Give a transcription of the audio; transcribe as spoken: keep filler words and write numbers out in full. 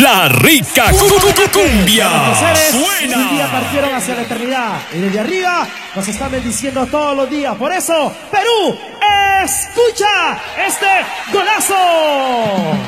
La rica cumbia suena. Un día partieron hacia la eternidad y desde arriba nos están bendiciendo todos los días. Por eso, Perú, escucha este golazo.